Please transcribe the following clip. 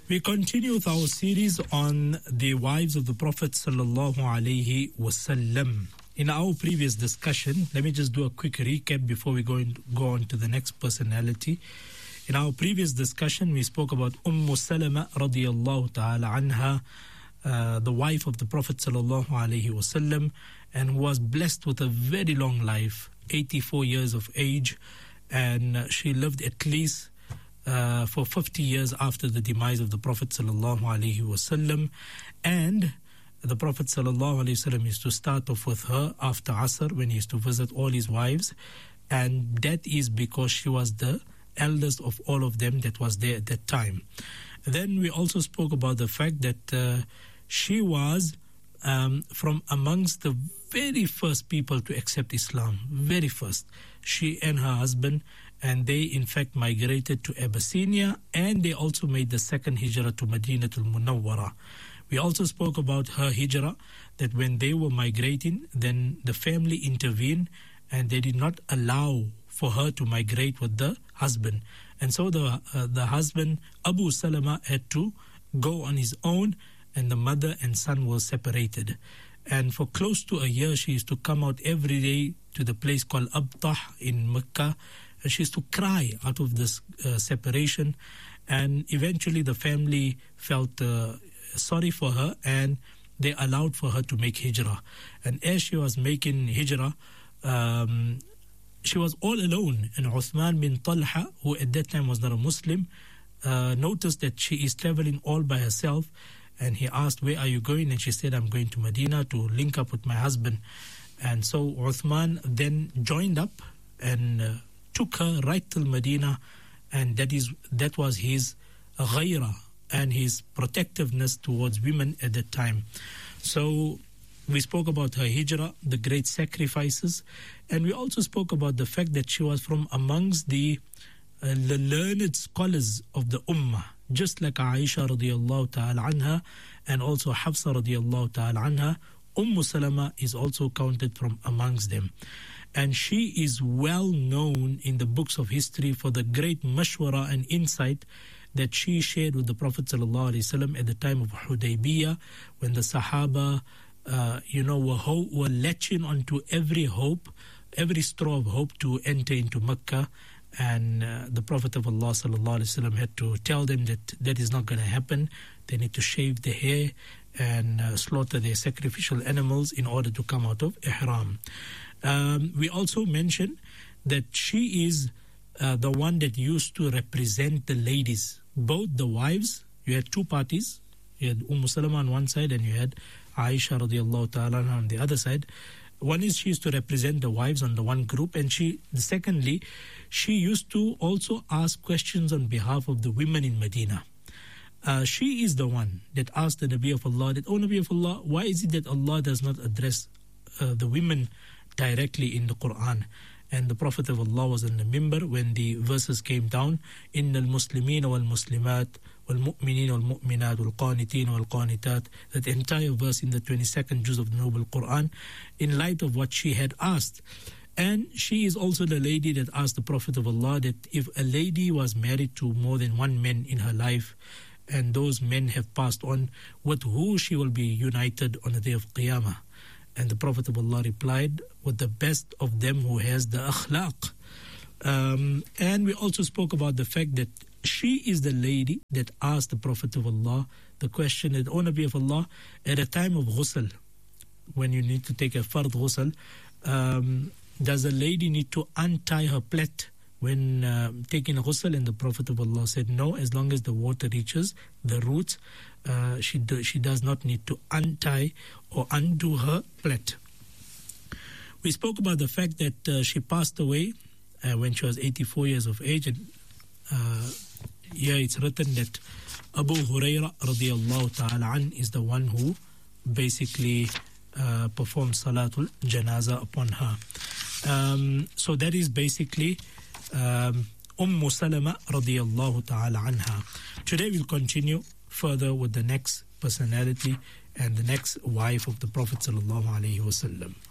We continue with our series on the wives of the Prophet sallallahu alaihi wasallam. In our previous discussion, let me just do a quick recap before we go on to the next personality. In our previous discussion, we spoke about Salama radiyallahu ta'ala anha, the wife of the Prophet sallallahu alaihi wasallam, and who was blessed with a very long life, 84 years of age, and she lived at least for 50 years after the demise of the Prophet sallallahu alaihi wasallam. And the Prophet sallallahu alaihi wasallam used to start off with her after Asr when he used to visit all his wives, and that is because she was the eldest of all of them that was there at that time. Then we also spoke about the fact that she was from amongst the very first people to accept Islam, very first. She and her husband, and they in fact migrated to Abyssinia, and they also made the second hijrah to Madinatul Munawwara. We also spoke about her hijrah, that when they were migrating, then the family intervened and they did not allow for her to migrate with the husband. And so the husband, Abu Salama, had to go on his own, and the mother and son were separated. And for close to a year, she used to come out every day to the place called Abtah in Mecca. And she used to cry out of this separation. And eventually the family felt sorry for her, and they allowed for her to make hijrah. And as she was making hijrah, she was all alone. And Uthman bin Talha, who at that time was not a Muslim, noticed that she is traveling all by herself. And he asked, "Where are you going?" And she said, "I'm going to Medina to link up with my husband." And so Uthman then joined up and took her right till Medina, and that was his ghaira and his protectiveness towards women at that time. So we spoke about her hijrah, the great sacrifices, and we also spoke about the fact that she was from amongst the learned scholars of the ummah, just like Aisha radiyallahu ta'ala anha and also Hafsa radiyallahu ta'ala anha. Salama is also counted from amongst them. And she is well known in the books of history for the great mashwara and insight that she shared with the Prophet sallallahu alaihi wasallam at the time of Hudaybiyah, when the Sahaba were latching onto every hope, every straw of hope to enter into Mecca. And the Prophet of Allah sallallahu alaihi wasallam had to tell them that is not going to happen. They need to shave their hair and slaughter their sacrificial animals in order to come out of ihram. We also mentioned that she is the one that used to represent the ladies, both the wives. You had two parties. You had Salama on one side, and you had Aisha radiallahu ta'ala on the other side. One is she used to represent the wives on the one group, and secondly, she used to also ask questions on behalf of the women in Medina. She is the one that asked the Nabi of Allah that, "Oh Nabi of Allah, why is it that Allah does not address the women directly in the Quran?" And the Prophet of Allah was on the mimbar when the verses came down, إِنَّ الْمُسْلِمِينَ وَالْمُسْلِمَاتِ وَالْمُؤْمِنِينَ وَالْمُؤْمِنَاتِ وَالْقَانِتِينَ وَالْقَانِتَاتِ, that entire verse in the 22nd juz of the Noble Quran, in light of what she had asked. And she is also the lady that asked the Prophet of Allah that if a lady was married to more than one man in her life, and those men have passed on, with who she will be united on the day of Qiyamah. And the Prophet of Allah replied, "With the best of them who has the akhlaq." And we also spoke about the fact that she is the lady that asked the Prophet of Allah the question that, "O Nabi of Allah, at a time of ghusl, when you need to take a fard ghusl, does a lady need to untie her plait when taking a ghusl?" And the Prophet of Allah said, "No, as long as the water reaches the roots, she does not need to untie or undo her plait." We spoke about the fact that she passed away when she was 84 years of age, and here it's written that Abu Huraira radiyallahu ta'ala an is the one who basically performed Salatul Janaza upon her. So that is basically Salama radiyallahu ta'ala anha. Today we'll continue further with the next personality and the next wife of the Prophet sallallahu alaihi wasallam.